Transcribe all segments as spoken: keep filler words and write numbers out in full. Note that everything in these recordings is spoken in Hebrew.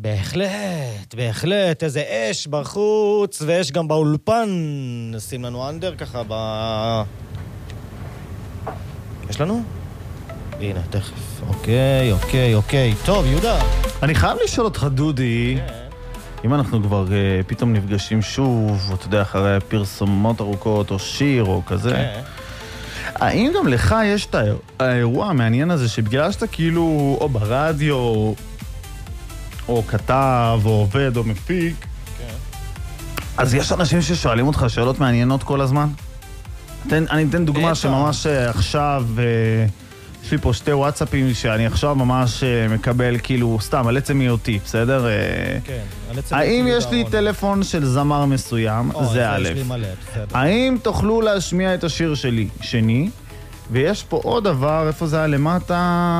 בהחלט, בהחלט, איזה אש בחוץ, ואש גם באולפן. נשים לנו אנדר ככה ב... יש לנו? הנה, תכף. אוקיי, אוקיי, אוקיי. טוב, יהודה. אני חייב לשאול אותך, דודי, אם אנחנו כבר uh, פתאום נפגשים שוב, או אתה יודע, אחרי פרסומות ארוכות, או שיר, או כזה, האם גם לך יש את האירוע המעניין הזה, שבגלל שאתה כאילו, או ברדיו, או כתב, או עובד, או מפיק, אז יש אנשים ששואלים אותך שאלות מעניינות כל הזמן? אני אתן דוגמה שממש עכשיו... יש לי פה שתי וואטסאפים שאני עכשיו ממש מקבל כאילו סתם על עצם היותי, בסדר? כן. האם יש לי טלפון של זמר מסוים? זה א'. האם תוכלו להשמיע את השיר שלי? שני. ויש פה עוד דבר, איפה זה היה למטה?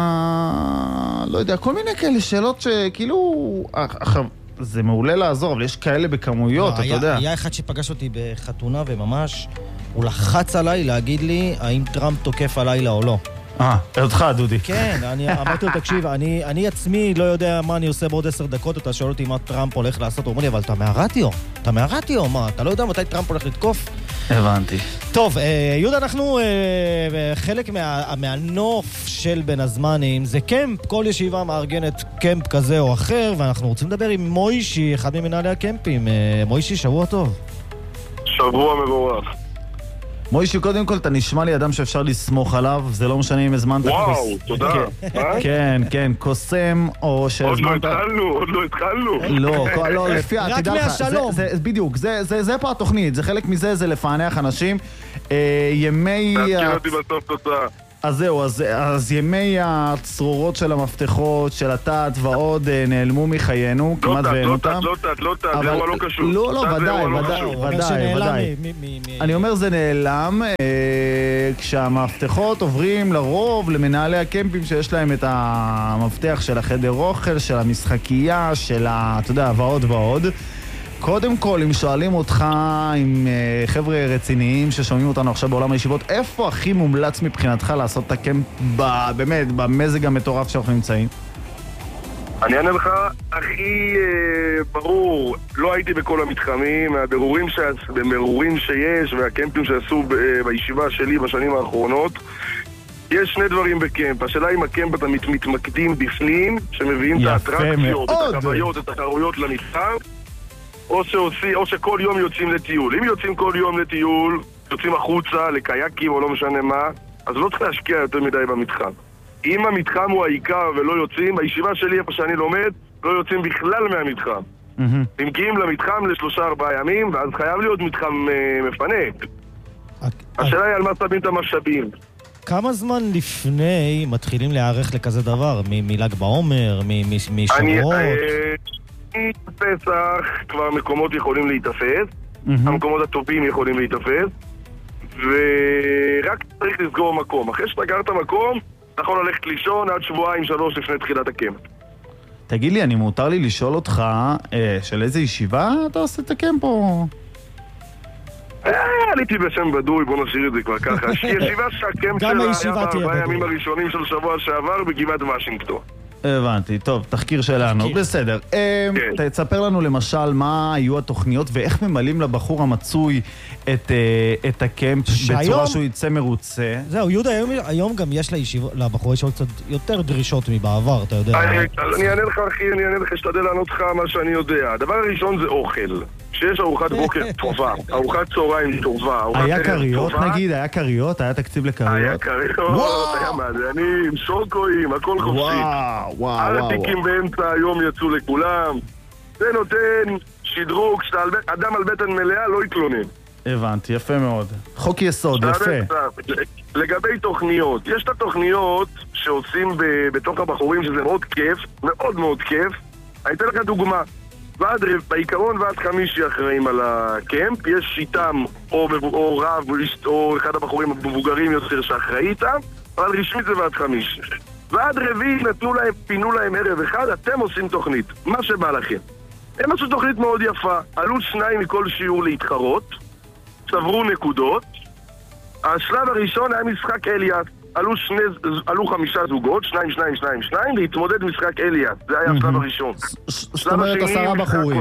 לא יודע, כל מיני כאלה שאלות שכאילו... עכשיו, זה מעולה לעזור, אבל יש כאלה בכמויות, אתה יודע. היה אחד שפגש אותי בחתונה וממש הוא לחץ עליי להגיד לי האם טראמפ תוקף הלילה או לא. אה, אותך, דודי. כן, אני אמרתי לו, תקשיב, אני, אני עצמי לא יודע מה אני עושה בעוד עשר דקות, אתה שואל אותי מה טראמפ הולך לעשות, הוא אומר לי, אבל אתה מהרדיו, אתה מהרדיו, מה, אתה לא יודע מתי טראמפ הולך לתקוף? הבנתי. טוב, יהודה, אנחנו חלק מה, מהנוף של בין הזמנים, זה קמפ, כל ישיבה מארגנת קמפ כזה או אחר, ואנחנו רוצים לדבר עם מוישי, אחד ממנהלי הקמפים. מוישי, שבוע טוב. שבוע מבורך. מוישי, קודם כל, אתה נשמע לי אדם שאפשר לסמוך עליו, זה לא משנה אם הזמנת... וואו, תודה. כן, כן, קוסם, או שהזמנת... עוד לא התחלנו, עוד לא התחלנו. לא, לא, לפי... רק מהשלום. בדיוק, זה פה התוכנית, זה חלק מזה, זה לפענח אנשים. ימי... תזכיר אותי בסוף תוצאה. אז זהו, אז, אז ימי הצרורות של המפתחות, של התת ועוד נעלמו מחיינו, לא כמעט ואין אותם. לא תת, לא תת, זה אירוע לא קשור. לא, לא, ודאי, ודאי, ודאי, ודאי. אני אומר זה נעלם, כשהמפתחות עוברים לרוב למנהלי הקמפים שיש להם את המפתח של החדר אוכל, של המשחקייה, של ה... אתה יודע, ועוד ועוד. קודם כל, אם שואלים אותך, עם uh, חבר'ה רציניים ששומעים אותנו עכשיו בעולם הישיבות, איפה הכי מומלץ מבחינתך לעשות את הקמפ ב- באמת, במזג המטורף שאנחנו נמצאים? אני אענה לך הכי uh, ברור, לא הייתי בכל המתחמים, מהבירורים שעש, במרורים שיש והקמפים שעשו ב- uh, בישיבה שלי בשנים האחרונות, יש שני דברים בקמפ. השאלה אם הקמפ אתה מת- מתמקדים בפנים, שמביאים את האטרקציות, את החוויות, את התחרויות למתחם, או שעושי, או שכל יום יוצאים לטיול. אם יוצאים כל יום לטיול, יוצאים החוצה, לקייקים או לא משנה מה, אז לא צריך להשקיע יותר מדי במתחם. אם המתחם הוא העיקר ולא יוצאים, בישיבה שלי איפה שאני לומד, לא יוצאים בכלל מהמתחם. Mm-hmm. אם מגיעים למתחם לשלושה ארבעה ימים, ואז חייב להיות מתחם אה, מפנק. השאלה היא על מה שמים את המשאבים. כמה זמן לפני מתחילים להיערך לכזה דבר? מל"ג בעומר, משבועות? פסח כבר מקומות יכולים להתאפס, המקומות הטובים יכולים להתאפס, ורק צריך לסגור מקום. אחרי שתגרת מקום, אתה יכול ללכת לישון עד שבועיים שלוש לפני תחילת הקמפ. תגיד לי, אני מותר לי לשאול אותך, של איזה ישיבה אתה עושה את הקמפ או... עליתי בשם בדוי, בוא נשאיר את זה כבר ככה. ישיבה שהקמפ שלה היה בארבעה ימים הראשונים של שבוע שעבר בגבעת וושינגטון. הבנתי, טוב, תחקיר שלנו, בסדר. תספר לנו למשל מה היו התוכניות ואיך ממלאים לבחור המצוי את הקמפ בצורה שהוא יצא מרוצה. זהו, יהודה, היום גם יש לבחור יש קצת יותר דרישות מבעבר, אתה יודע. אני אענה לך, אחי, אני אענה לך, אשתדל לענות לך מה שאני יודע. הדבר הראשון זה אוכל. שיש ארוחת בוקר טובה, ארוחת צהריים טובה. היה קריות נגיד? היה קריות? היה תקציב לקריות? היה קריות, היה מעדיינים, שוקויים, הכל חופשי. וואו, וואו. הרתיקים באמצע היום יצאו לכולם. זה נותן שדרוג, שאדם על בטן מלאה לא יתלונן. הבנתי, יפה מאוד. חוק יסוד, יפה. לגבי תוכניות, יש את התוכניות שעושים בתוך הבחורים שזה מאוד כיף, מאוד מאוד כיף. אני אתן לך דוגמה. ועד, בעיקרון ועד חמישי אחראים על הקמפ, יש איתם או, או רב או אחד הבחורים המבוגרים יותר שאחראי איתם, אבל רשמית זה ועד חמישי. ועד רביעי נתנו להם, פינו להם ערב אחד, אתם עושים תוכנית, מה שבא לכם. הם עשו תוכנית מאוד יפה, עלו שניים מכל שיעור להתחרות, צברו נקודות. השלב הראשון היה משחק אליאס, עלו, שני, עלו חמישה זוגות, שניים, שניים, שניים, שניים, להתמודד משחק אליאס. זה היה השלב הראשון. זאת אומרת עשרה בחורים.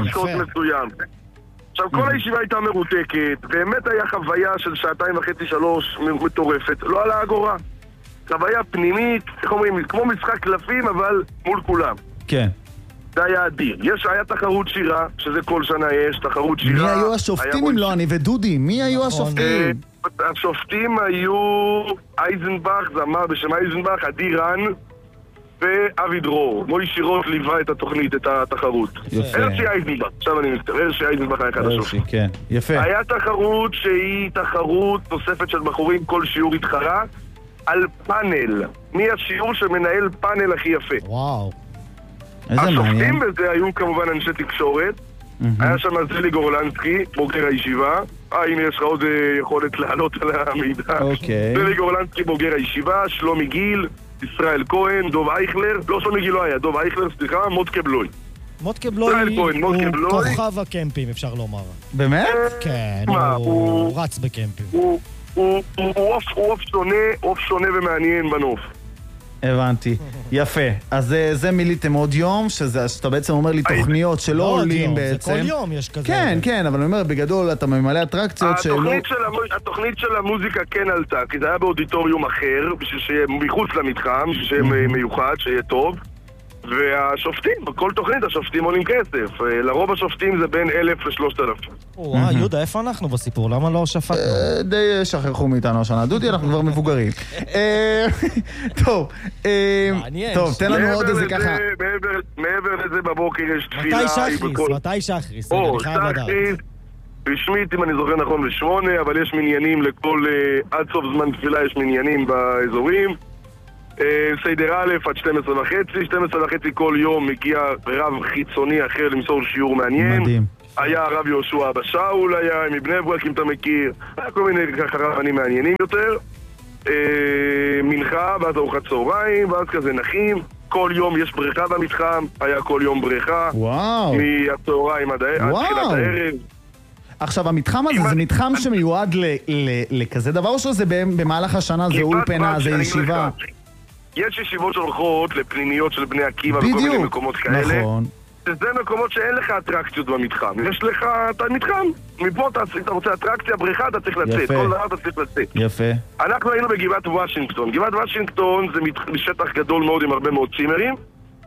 עכשיו, כל הישיבה הייתה מרותקת, באמת היה חוויה של שעתיים וחצי, שלוש, מטורפת, לא על האגורה. חוויה פנימית, איך אומרים, כמו משחק קלפים, אבל מול כולם. כן. זה היה אדיר. יש, היה תחרות שירה, שזה כל שנה יש, תחרות שירה. מי היו השופטים אם לא אני ודודי? מי היו השופטים? השופטים היו אייזנבך, זמר בשם אייזנבך, עדי רן ואבי דרור. מוי שירות ליווה את התוכנית, את התחרות. יפה. הרשי אייזנבך, עכשיו אני מסתכל, הרשי אייזנבך היה אחד השופטים. כן, יפה. היה תחרות שהיא תחרות נוספת של בחורים, כל שיעור התחרה, על פאנל. מי השיעור שמנהל פאנל הכי יפה? וואו. איזה מעניין. השופטים בזה היו כמובן אנשי תקשורת. היה שם זלי גורלנסקי, בוגר הישיבה. אה, הנה יש לך עוד יכולת לעלות על המידע. אוקיי. זלי גורלנסקי בוגר הישיבה, שלומי גיל, ישראל כהן, דוב אייכלר. לא, שלומי גיל לא היה, דוב אייכלר, סליחה, מודקה בלוי. מודקה בלוי הוא כוכב הקמפים, אפשר לומר. באמת? כן, הוא רץ בקמפים. הוא אוף שונה, אוף שונה ומעניין בנוף. הבנתי. יפה. אז זה מיליתם עוד יום, שאתה בעצם אומר לי תוכניות שלא עולים בעצם. זה כל יום יש כזה. כן, כן, אבל אני אומר, בגדול אתה ממלא אטרקציות שלא... התוכנית של המוזיקה כן עלתה, כי זה היה באודיטוריום אחר, בשביל שיהיה מחוץ למתחם, בשביל שיהיה מיוחד, שיהיה טוב. והשופטים, בכל תוכנית השופטים עולים כסף. לרוב השופטים זה בין אלף לשלושת אלפים. וואי, יהודה, איפה אנחנו בסיפור? למה לא שפטנו? די שכחו מאיתנו השנה. דודי, אנחנו כבר מבוגרים. טוב, טוב, תן לנו עוד איזה ככה. מעבר לזה בבוקר יש תפילה. מתי שחריס? מתי שחריס? או, שחריס. רשמית, אם אני זוכר נכון, לשמונה, אבל יש מניינים לכל... עד סוף זמן תפילה יש מניינים באזורים. סיידר א' עד שתים עשרה וחצי, שתים עשרה וחצי כל יום מגיע רב חיצוני אחר למסור שיעור מעניין. מדהים. היה הרב יהושע אבא שאול, היה מבני ברק אם אתה מכיר, היה כל מיני ככה רבנים מעניינים יותר. מנחה, ואז ארוחת צהריים, ואז כזה נחים. כל יום יש בריכה במתחם, היה כל יום בריכה. וואו. מהצהריים עד תחילת הערב. עכשיו, המתחם הזה זה מתחם שמיועד לכזה דבר, או שזה במהלך השנה, זה אולפנה, זה ישיבה? יש ישיבות שהולכות לפנימיות של בני עקיבא וכל מיני מקומות כאלה. נכון. שזה מקומות שאין לך אטרקציות במתחם. יש לך את המתחם, מפה אתה רוצה אטרקציה, בריכה, אתה צריך לצאת. כל דבר אתה צריך לצאת. יפה. אנחנו היינו בגבעת וושינגטון. גבעת וושינגטון זה שטח גדול מאוד עם הרבה מאוד צימרים,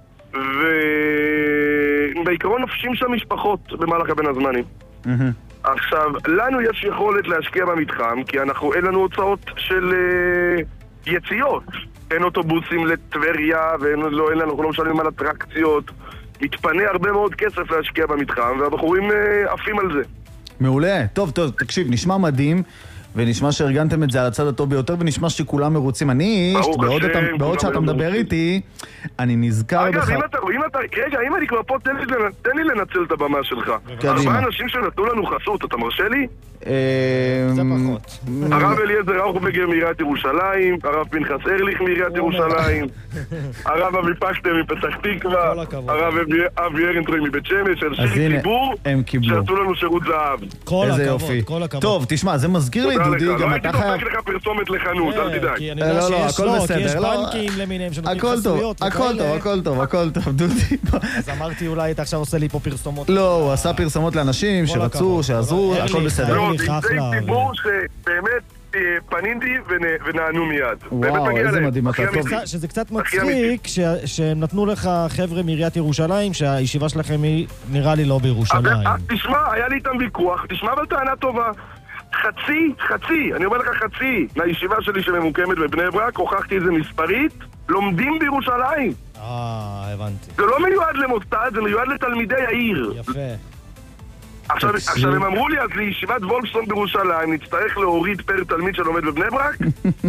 ובעיקרון נופשים שם משפחות במהלך בין הזמנים. עכשיו, לנו יש יכולת להשקיע במתחם, כי אנחנו, אין לנו הוצאות של uh, יציאות. אין אוטובוסים לטבריה, ואין לא, אין לנו, אנחנו לא משלמים על אטרקציות. מתפנה הרבה מאוד כסף להשקיע במתחם, והבחורים uh, עפים על זה. מעולה. טוב, טוב, תקשיב, נשמע מדהים, ונשמע שארגנתם את זה על הצד הטוב ביותר, ונשמע שכולם מרוצים. אני, בעוד, אתה, בעוד שאתה מדבר איתי, אני נזכר אגב, בך... אם אתה, אם אתה, רגע, אם אני כבר פה, תן לי, תן לי לנצל את הבמה שלך. ארבעה אנשים שנתנו לנו חסות, אתה מרשה לי? זה פחות. הרב אליעזר ראוכברגר מעיריית ירושלים, הרב פנחס ארליך מעיריית ירושלים, הרב אבי פקטר מפתח תקווה, הרב אבי ארנטרוי מבית שמש, אנשי ציבור שנתנו לנו שירות זהב. כל הכבוד, כל הכבוד. טוב, תשמע, זה מזכיר לי, דודי, גם אתה חייב... לא הייתי דופק לך פרסומת לחנות, אל תדאג. כי אני יודע שיש לו, כי יש בנקים למיניהם שנותנים חסויות. הכל טוב, הכל טוב, הכל טוב, דודי. אז אמרתי, אולי אתה עכשיו עושה לי פה פרסומות. לא, הוא עשה פרסומות לאנשים שרצו, שעזרו, הכל בסדר. לא, זה ציבור שבאמת פניתי ונענו מיד. וואו, איזה מדהים אתה טוב. שזה קצת מצחיק שהם נתנו לך חבר'ה מעיריית ירושלים, שהישיבה שלכם היא נראה לי לא בירושלים. תשמע, היה לי איתם ויכוח, תשמע אבל טענה טובה. חצי, חצי, אני אומר לך חצי, מהישיבה שלי שממוקמת בבני ברק, הוכחתי איזה מספרית, לומדים בירושלים. אה, הבנתי. זה לא מיועד למוסד, זה מיועד לתלמידי העיר. יפה. עכשיו, עכשיו הם אמרו לי, אז לישיבת וולפסון בירושלים נצטרך להוריד פר תלמיד שלומד בבני ברק?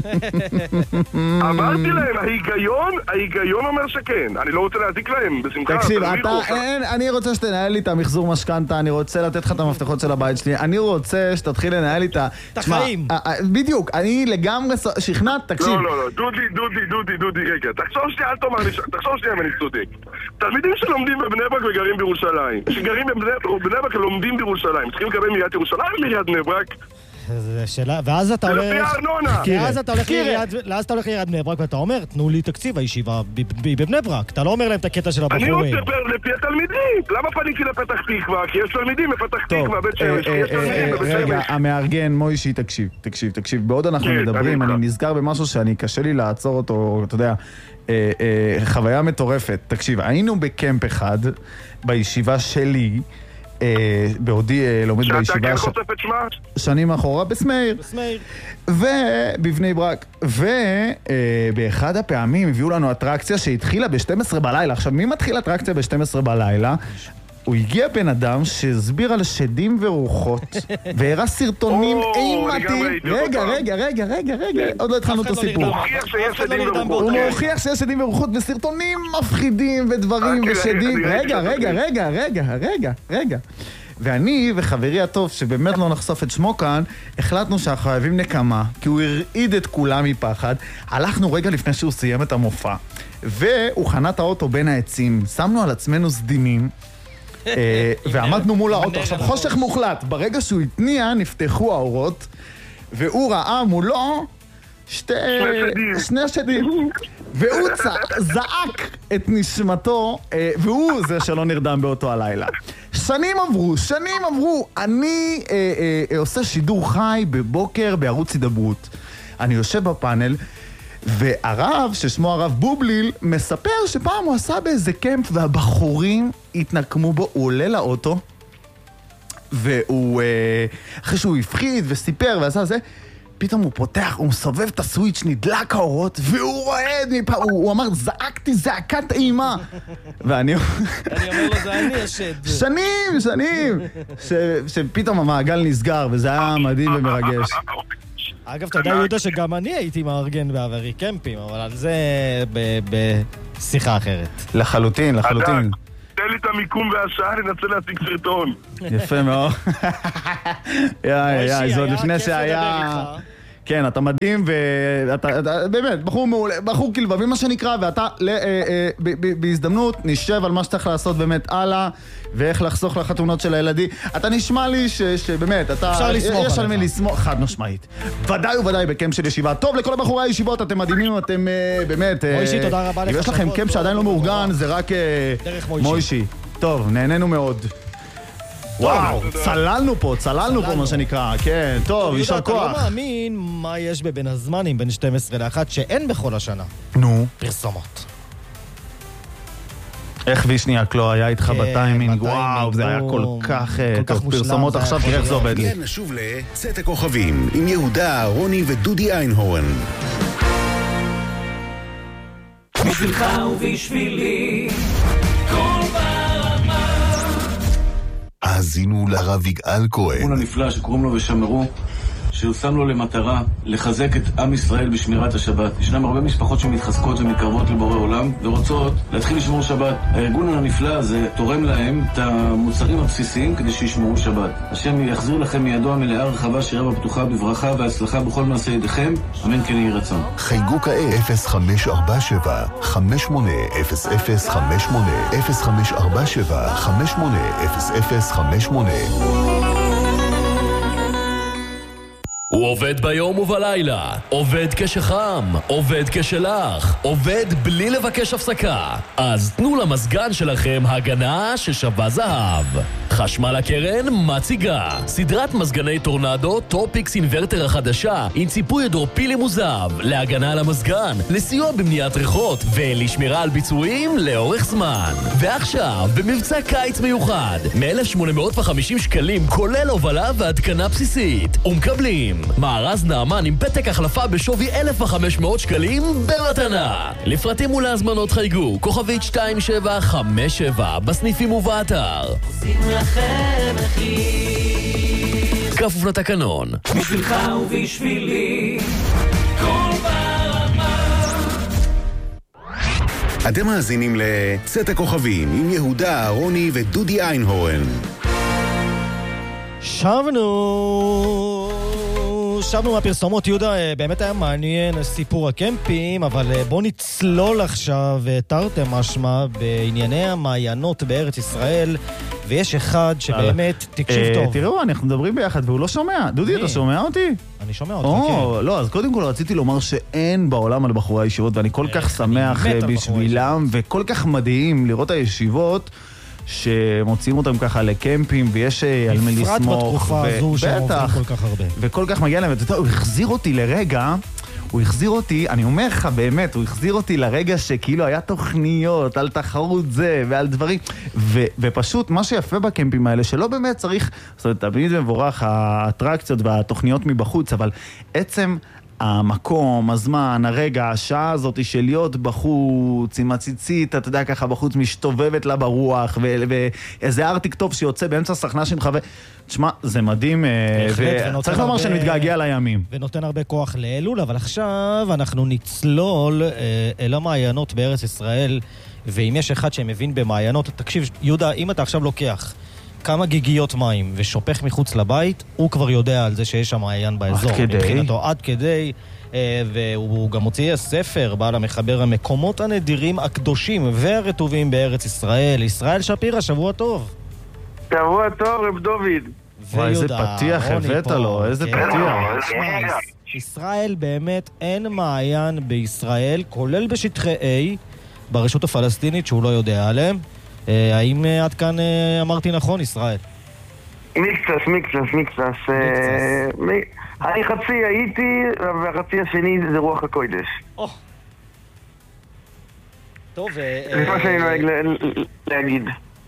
אמרתי להם, ההיגיון, ההיגיון אומר שכן. אני לא רוצה להזיק להם, בשמחה. תקשיב, אתה, אין, אני רוצה שתנהל לי את המחזור משכנתה, אני רוצה לתת לך את המפתחות של הבית שלי, אני רוצה שתתחיל לנהל לי את החיים. בדיוק, אני לגמרי שכנעת, תקשיב. לא, לא, לא, דודי, דודי, דודי, דודי, רגע, תחשוב שנייה, אל תאמר לי, תחשוב שנייה אם אני צודק. תלמידים שלומדים בבני ברק וגרים בירושלים, שגרים בבני ברק לומדים בירושלים, צריכים לקבל מעיריית ירושלים מעיריית בני ברק? זה שאלה, ואז אתה הולך... זה לפי הארנונה. ואז אתה הולך לעיריית בני ברק ואתה אומר, תנו לי תקציב הישיבה בבני ברק. אתה לא אומר להם את הקטע של הבחורים. אני רוצה לפי התלמידים. למה פניתי לפתח תקווה? כי יש תלמידים בפתח תקווה, בית שמש. רגע, המארגן, מוישי, תקשיב, תקשיב, תקשיב. בעוד אנחנו מדברים, אני נזכר במשהו שאני קשה לי לעצור אותו, אתה יודע, חוויה מטורפת. תקשיב, היינו בקמפ אחד, בישיבה שלי, בעודי לומד בישיבה... שאתה כן חושף את שמה? שנים אחורה, בסמאיר. בסמאיר. ובבני ברק. ובאחד הפעמים הביאו לנו אטרקציה שהתחילה ב-שתים עשרה בלילה. עכשיו, מי מתחיל אטרקציה ב-שתים עשרה בלילה? הוא הגיע בן אדם שהסביר על שדים ורוחות, והראה סרטונים אימתיים. רגע, רגע, רגע, רגע, רגע, עוד לא התחלנו את הסיפור. הוא מוכיח שיש שדים ורוחות. הוא מוכיח שיש שדים ורוחות, וסרטונים מפחידים ודברים ושדים. רגע, רגע, רגע, רגע, רגע, רגע. ואני וחברי הטוב, שבאמת לא נחשוף את שמו כאן, החלטנו שאנחנו חייבים נקמה, כי הוא הרעיד את כולם מפחד. הלכנו רגע לפני שהוא סיים את המופע, והוא חנה את האוטו בין העצים, שמנו על עצמנו סדינים, ועמדנו מול האוטו. עכשיו, חושך מוחלט. ברגע שהוא התניע, נפתחו האורות, והוא ראה מולו שתי... שני שדים. והוא זעק את נשמתו, והוא זה שלא נרדם באותו הלילה. שנים עברו, שנים עברו. אני עושה שידור חי בבוקר בערוץ הידברות. אני יושב בפאנל, והרב, ששמו הרב בובליל, מספר שפעם הוא עשה באיזה קמפ והבחורים התנקמו בו. הוא עולה לאוטו, והוא, אחרי שהוא הפחיד וסיפר ועשה זה, פתאום הוא פותח, הוא מסובב את הסוויץ', נדלק האורות, והוא רועד מפה, הוא, הוא אמר, זעקתי זעקת אימה. ואני... אני אומר לו, זה אני השד. שנים, שנים, ש, שפתאום המעגל נסגר, וזה היה מדהים ומרגש. אגב, אתה יודע, יהודה, שגם אני הייתי מארגן בעברי קמפים, אבל על זה בשיחה אחרת. לחלוטין, לחלוטין. תן לי את המיקום והשעה, ננסה להציג סרטון. יפה מאוד. יאי, יאי, זה עוד לפני שהיה... כן, אתה מדהים, ואתה, באמת, בחור מעולה, בחור כלבבי מה שנקרא, ואתה בהזדמנות נשב על מה שצריך לעשות באמת הלאה, ואיך לחסוך לחתונות של הילדים. אתה נשמע לי שבאמת, אתה... אפשר לסמוך יש על מי לסמוך, חד משמעית. ודאי וודאי בקמפ של ישיבה. טוב, לכל הבחורי הישיבות, אתם מדהימים, אתם באמת... מוישי, תודה רבה לך. אם יש לכם קמפ שעדיין לא מאורגן, זה רק מוישי. טוב, נהנינו מאוד. וואו, צללנו פה, צללנו פה מה שנקרא, כן, טוב, יישר כוח. אתה לא מאמין מה יש בבין הזמנים בין שתים עשרה לאחת שאין בכל השנה. נו. פרסומות. איך וישניאק לא היה איתך בטיימינג, וואו, זה היה כל כך טוב, פרסומות עכשיו, תראה איך זה עובד לי. כן, נשוב לצאת הכוכבים, עם יהודה, רוני ודודי איינהורן. בשבילך ובשבילי, כל ברמה. האזינו לרב יגאל כהן. ארגון הנפלא שקוראים לו ושמרו, שהוא שם לו למטרה לחזק את עם ישראל בשמירת השבת. ישנם הרבה משפחות שמתחזקות ומתקרבות לבורא עולם ורוצות להתחיל לשמור שבת. הארגון הנפלא הזה תורם להם את המוצרים הבסיסיים כדי שישמרו שבת. השם יחזיר לכם מידו המלאה רחבה שירה בפתוחה בברכה והצלחה בכל מעשה ידיכם. אמן כן יהי רצון. חייגו כעת אפס חמש ארבע שבע חמש שמונה אפס אפס חמש שמונה אפס חמש ארבע שבע חמש שמונה אפס אפס חמש שמונה. הוא עובד ביום ובלילה, עובד כשחם, עובד כשלח, עובד בלי לבקש הפסקה. אז תנו למזגן שלכם הגנה ששווה זהב. חשמל הקרן מציגה סדרת מזגני טורנדו טופיקס אינברטר החדשה עם ציפוי הידרופילי מוזב להגנה על המזגן, לסיוע במניעת ריחות ולשמירה על ביצועים לאורך זמן. ועכשיו במבצע קיץ מיוחד מ-אלף שמונה מאות וחמישים שקלים כולל הובלה והתקנה בסיסית, ומקבלים מארז נעמן עם פתק החלפה בשווי אלף וחמש מאות שקלים במתנה. לפרטים ולהזמנות חייגו כוכבית שתיים שבע חמש שבע בסניפים ובאתר. עושים לכם מחיר, כפוף לתקנון. בשבילך ובשבילי, כל ברמה. אתם מאזינים לצאת הכוכבים עם יהודה, רוני ודודי איינהורן. שבנו שבנו מהפרסומות, יהודה, באמת היה מעניין סיפור הקמפים, אבל בוא נצלול עכשיו תרתי משמע בענייני המעיינות בארץ ישראל ויש אחד שבאמת, תקשיב טוב. תראו, אנחנו מדברים ביחד והוא לא שומע. דודי, אתה שומע אותי? אני שומע אותך, כן. לא, אז קודם כל רציתי לומר שאין בעולם על בחורי הישיבות, ואני כל כך שמח בשבילם, וכל כך מדהים לראות הישיבות שמוציאים אותם ככה לקמפים, ויש על מי לסמוך. בפרט בתקופה הזו שהם עובדים כל כך הרבה. וכל כך מגיע להם, ואתה יודע, הוא החזיר אותי לרגע, הוא החזיר אותי, אני אומר לך באמת, הוא החזיר אותי לרגע שכאילו היה תוכניות על תחרות זה ועל דברים, ו- ופשוט מה שיפה בקמפים האלה, שלא באמת צריך, זאת אומרת, תמיד מבורך האטרקציות והתוכניות מבחוץ, אבל עצם המקום, הזמן, הרגע, השעה הזאת של להיות בחוץ, עם הציצית, אתה יודע, ככה בחוץ משתובבת לה ברוח, ואיזה ארטיק טוב שיוצא באמצע סכנה שלך, תשמע, זה מדהים, וצריך לומר שאני מתגעגע לימים. ונותן הרבה כוח לאלול, אבל עכשיו אנחנו נצלול אל המעיינות בארץ ישראל, ואם יש אחד שמבין במעיינות, תקשיב, יהודה, אם אתה עכשיו לוקח כמה גיגיות מים ושופך מחוץ לבית, הוא כבר יודע על זה שיש שם מעיין באזור. עד כדי. מבחינתו, עד כדי, והוא גם הוציא ספר, בעל המחבר המקומות הנדירים הקדושים והרטובים בארץ ישראל. ישראל שפירא, שבוע טוב. שבוע טוב, רב דוד. וואי, איזה פתיח הבאת לו, איזה פתיח. ישראל באמת אין מעיין בישראל, כולל בשטחי A, ברשות הפלסטינית, שהוא לא יודע עליהם. האם עד כאן אמרתי נכון, ישראל? מיקסס, מיקסס, מיקסס. אני חצי הייתי, והחצי השני זה רוח הקודש. טוב, זה מה שאני נוהג להגיד.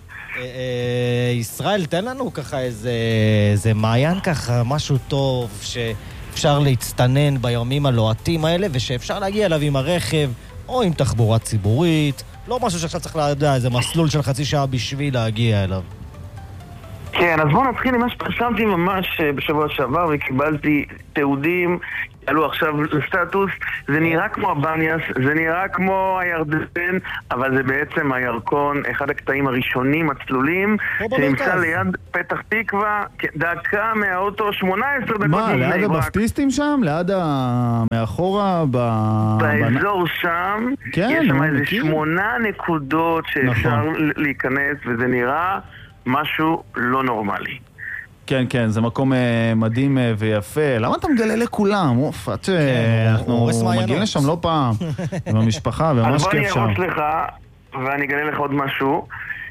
ישראל, תן לנו ככה איזה מעיין ככה, משהו טוב, שאפשר להצטנן בימים הלוהטים האלה, ושאפשר להגיע אליו עם הרכב, או עם תחבורה ציבורית. לא משהו שעכשיו צריך לדעת, איזה מסלול של חצי שעה בשביל להגיע אליו. כן, אז בואו נתחיל עם מה שפרסמתי ממש בשבוע שעבר וקיבלתי תיעודים, עלו עכשיו לסטטוס, זה נראה כמו הבניאס, זה נראה כמו הירדן, אבל זה בעצם הירקון, אחד הקטעים הראשונים הצלולים, שנמצא ליד פתח תקווה, דקה מהאוטו, שמונה עשרה דקות. מה, ליד הבפטיסטים שם? ליד מאחורה? באזור שם, יש שם איזה שמונה נקודות שאפשר להיכנס, וזה נראה משהו לא נורמלי. כן, כן, זה מקום מדהים ויפה. למה אתה מגלה לכולם? אוף, עד שאנחנו מגיעים לשם לא פעם, עם המשפחה, וממש כיף שם. אז בוא אני ארוץ לך, ואני אגלה לך עוד משהו.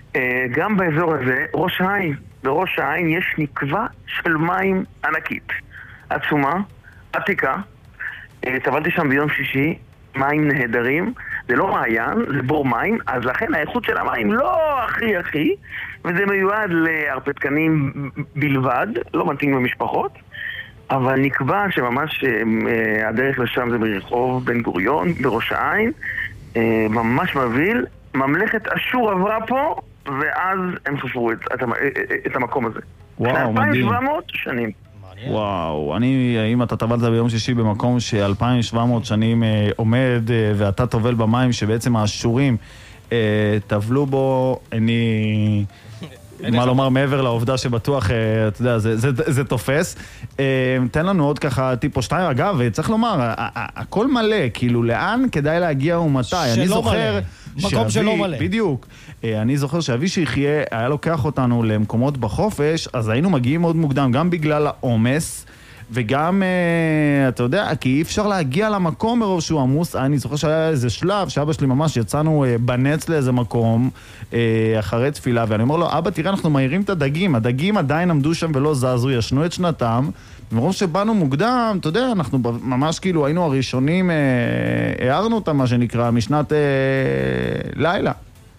גם באזור הזה, ראש העין, בראש העין יש נקבה של מים ענקית. עצומה, עתיקה. טבלתי שם ביום שישי, מים נהדרים. זה לא מעיין, זה בור מים, אז לכן האיכות של המים לא הכי הכי, וזה מיועד להרפתקנים בלבד, לא מתאים במשפחות, אבל נקבע שממש אה, הדרך לשם זה ברחוב בן גוריון, בראש העין, אה, ממש מוביל, ממלכת אשור עברה פה, ואז הם ספרו את, את, את המקום הזה. וואו, מדהים. אלפיים שבע מאות שנים. וואו, אני, אם אתה טבלת ביום שישי במקום ש-אלפיים שבע מאות שנים אה, עומד, אה, ואתה טובל במים שבעצם האשורים אה, טבלו בו, אני... מה לומר מעבר לעובדה שבטוח, אה, אתה יודע, זה, זה, זה תופס. אה, תן לנו עוד ככה טיפ או שתיים. אגב, צריך לומר, הכל מלא, כאילו לאן כדאי להגיע ומתי. אני זוכר... מקום שלא מלא. בדיוק. אני זוכר שאבי שיחיה היה לוקח אותנו למקומות בחופש, אז היינו מגיעים מאוד מוקדם, גם בגלל העומס, וגם, אתה יודע, כי אי אפשר להגיע למקום מרוב שהוא עמוס. אני זוכר שהיה איזה שלב, שאבא שלי ממש יצאנו בנץ לאיזה מקום, אחרי תפילה, ואני אומר לו, אבא, תראה, אנחנו מהירים את הדגים, הדגים עדיין עמדו שם ולא זזו, ישנו את שנתם, מרוב שבאנו מוקדם, אתה יודע, אנחנו ממש כאילו היינו הראשונים, הערנו אותם, מה שנקרא, משנת לילה.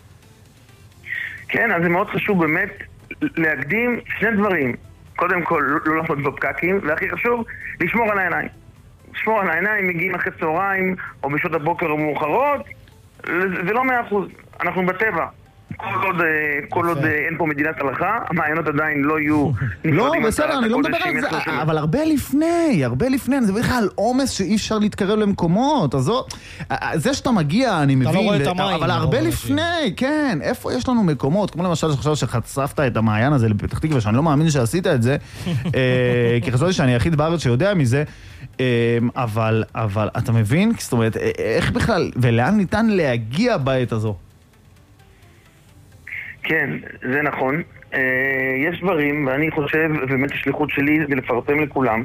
כן, אז זה מאוד חשוב באמת להקדים שני דברים. קודם כל, לא לעשות בפקקים, והכי חשוב, לשמור על העיניים. לשמור על העיניים, מגיעים אחרי צהריים, או בשעות הבוקר המאוחרות, זה לא מאה אחוז. אנחנו בטבע. כל עוד, כל עוד אין פה מדינת הלכה, המעיינות עדיין לא יהיו... לא, בסדר, אני לא מדבר על זה, אבל הרבה לפני, הרבה לפני, זה בכלל עומס שאי אפשר להתקרב למקומות, אז זה שאתה מגיע, אני מבין, אבל הרבה לפני, כן, איפה יש לנו מקומות, כמו למשל שחשב שחשפת את המעיין הזה לפתח תקווה, שאני לא מאמין שעשית את זה, כי חשבתי שאני היחיד בארץ שיודע מזה, אבל, אבל אתה מבין, זאת אומרת, איך בכלל, ולאן ניתן להגיע בעת הזו? כן, זה נכון. יש דברים, ואני חושב, באמת השליחות שלי זה לפרסם לכולם.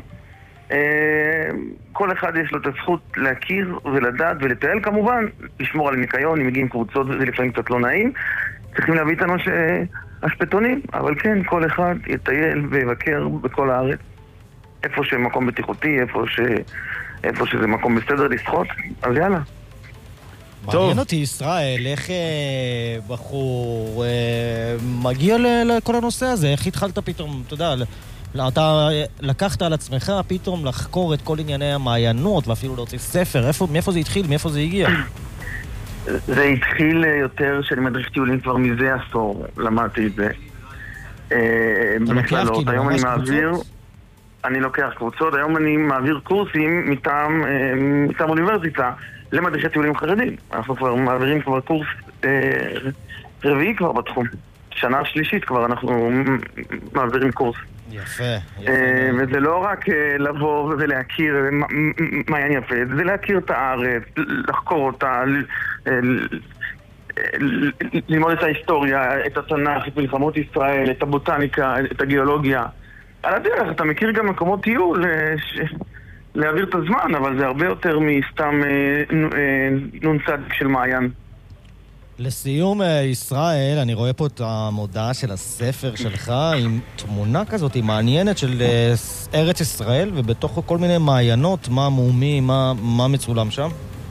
כל אחד יש לו את הזכות להכיר ולדעת ולטייל, כמובן, לשמור על ניקיון, אם מגיעים קבוצות זה לפעמים קצת לא נעים. צריכים להביא איתנו שהשפטונים, אבל כן, כל אחד יטייל ויבקר בכל הארץ. איפה שמקום בטיחותי, איפה, ש... איפה שזה מקום בסדר לשחות, אז יאללה. מעניין אותי, ישראל, איך אה, בחור אה, מגיע ל- לכל הנושא הזה? איך התחלת פתאום, אתה יודע, אתה לקחת על עצמך פתאום לחקור את כל ענייני המעיינות ואפילו להוציא ספר, איפה, מאיפה זה התחיל, מאיפה זה הגיע? זה התחיל יותר שאני מדריך טיולים כבר מזה עשור, למדתי את זה. אתה לוקח כאילו היום אני ממש מעביר, קבוצות? אני לוקח קבוצות, היום אני מעביר קורסים מטעם, מטעם אוניברסיטה למדריכי טיולים חרדים. אנחנו כבר מעבירים כבר קורס אה, רביעי כבר בתחום. שנה שלישית כבר אנחנו מעבירים קורס. יפה, יפה. אה, וזה לא רק אה, לבוא ולהכיר מה, מעיין יפה, זה להכיר את הארץ, לחקור אותה, ל, אה, ל, ללמוד את ההיסטוריה, את התנ"ך, את מלחמות ישראל, את הבוטניקה, את הגיאולוגיה. על הדרך, אתה מכיר גם מקומות טיול ש... להעביר את הזמן, אבל זה הרבה יותר מסתם נון צדיק של מעיין. לסיום, ישראל, אני רואה פה את המודעה של הספר שלך עם תמונה כזאת, עם מעניינת של ארץ ישראל, ובתוך כל מיני מעיינות, מה מומי, מה, מה מצולם שם?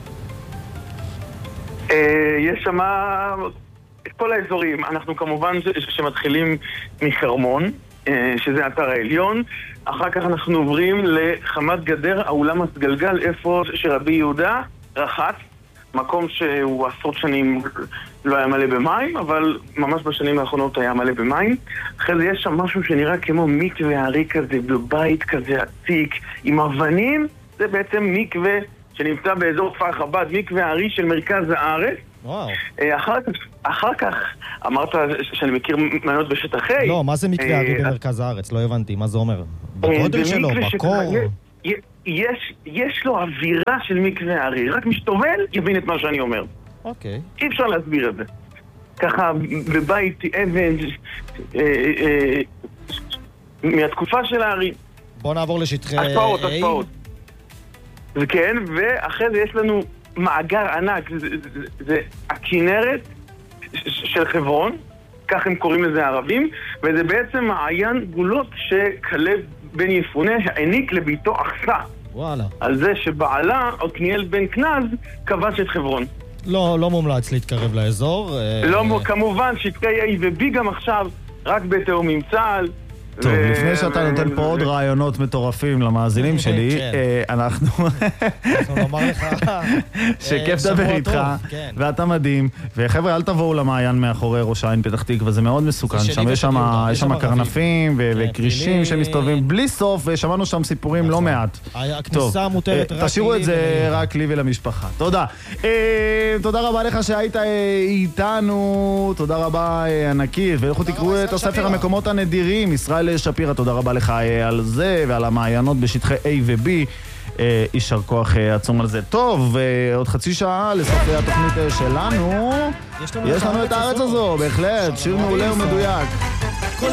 יש שם את כל האזורים. אנחנו כמובן שמתחילים מחרמון, שזה האתר העליון. אחר כך אנחנו עוברים לחמת גדר, האולם הסגלגל, איפה שרבי יהודה רחץ, מקום שהוא עשרות שנים לא היה מלא במים, אבל ממש בשנים האחרונות היה מלא במים. אחרי זה יש שם משהו שנראה כמו מקווה הארי כזה, בבית כזה עתיק, עם אבנים. זה בעצם מקווה שנמצא באזור כפר חב"ד, מקווה הארי של מרכז הארץ. וואו. אחר כך, אחר כך אמרת שאני מכיר מעיינות בשטח A. לא, מה זה מקווה הארי במרכז הארץ? לא הבנתי, מה זה אומר? בגודל שלו, בקור? יש, יש לו אווירה של מקווה הארי, רק משתובל יבין את מה שאני אומר. אוקיי. אי אפשר להסביר את זה. ככה בבית אבן מהתקופה של הארי. בוא נעבור לשטחי A. השפעות, השפעות. וכן, ואחרי זה יש לנו מאגר ענק, זה, זה, זה הכינרת של חברון, כך הם קוראים לזה הערבים, וזה בעצם מעיין גבולות שכלב בן יפונה העניק לביתו אכסה. וואלה. על זה שבעלה, עתניאל בן כנז, כבש את חברון. לא, לא מומלץ להתקרב לאזור. לא, כמובן, שטחי A ו-B גם עכשיו, רק בתאום עם צה"ל. טוב, לפני שאתה נותן פה עוד רעיונות מטורפים למאזינים שלי, אנחנו... אנחנו נאמר לך... שכיף לדבר איתך, ואתה מדהים. וחבר'ה, אל תבואו למעיין מאחורי ראש העין פתח תקווה, זה מאוד מסוכן. שם יש שם קרנפים וקרישים שמסתובבים בלי סוף, ושמענו שם סיפורים לא מעט. הכניסה מותרת רק לי. תשאירו את זה רק לי ולמשפחה. תודה. תודה רבה לך שהיית איתנו, תודה רבה ענקית, ולכו תקראו את הספר המקומות הנדירים, ישראל שפירה, תודה רבה לך על זה ועל המעיינות בשטחי A ו-B. יישר כוח עצום על זה. טוב, עוד חצי שעה לסוף התוכנית שלנו. יש לנו את הארץ הזו, בהחלט, שיר מעולה ומדויק.